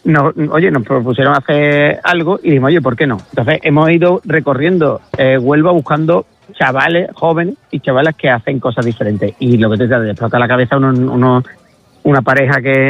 oye, nos propusieron hacer algo y dijimos, oye, ¿por qué no? Entonces hemos ido recorriendo Huelva buscando chavales jóvenes y chavalas que hacen cosas diferentes. Y lo que te explota la cabeza una pareja que